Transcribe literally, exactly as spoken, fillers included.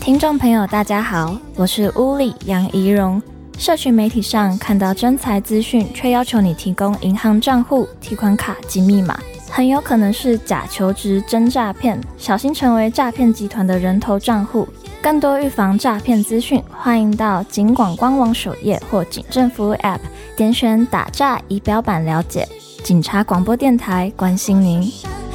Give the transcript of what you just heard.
听众朋友大家好，我是乌里杨怡蓉。社群媒体上看到真才资讯，却要求你提供银行账户、提款卡及密码，很有可能是假求职真诈骗，小心成为诈骗集团的人头账户。更多预防诈骗资讯，欢迎到警广官网首页或警政服务 App 点选打诈仪表板了解。警察广播电台关心您。